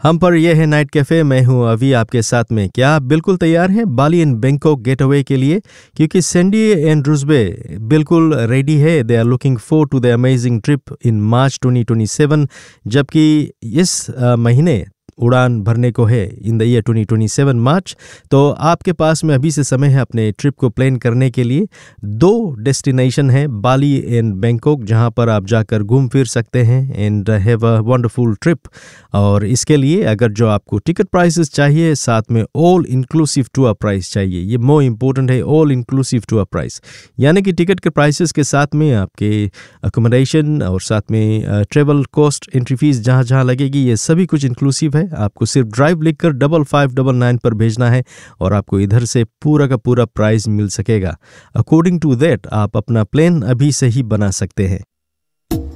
हम पर यह है नाइट कैफ़े। मैं हूं अभी आपके साथ में। क्या आप बिल्कुल तैयार हैं बाली एंड बैंकॉक गेट अवे के लिए? क्योंकि सैंडी एंड रुजबे बिल्कुल रेडी है। They are looking for to the amazing trip इन मार्च 2027, जबकि इस महीने उड़ान भरने को है इन द ईयर 2027 मार्च। तो आपके पास में अभी से समय है अपने ट्रिप को प्लान करने के लिए। 2 डेस्टिनेशन है, बाली एंड बैंकॉक, जहां पर आप जाकर घूम फिर सकते हैं and have a wonderful trip. और इसके लिए अगर जो आपको टिकट प्राइसेस चाहिए, साथ में ऑल इंक्लूसिव टूर प्राइस चाहिए, ये मोर इम्पोर्टेंट है, ऑल इंक्लूसिव टूर प्राइस, यानी कि टिकट के प्राइसेस के साथ में आपके अकोमोडेशन और साथ में ट्रेवल कॉस्ट, एंट्री फीस जहाँ जहाँ लगेगी, ये सभी कुछ इंक्लूसिव है। आपको सिर्फ ड्राइव लिखकर 5599 पर भेजना है और आपको इधर से पूरा का पूरा प्राइस मिल सकेगा। अकॉर्डिंग टू दैट आप अपना प्लान अभी से ही बना सकते हैं।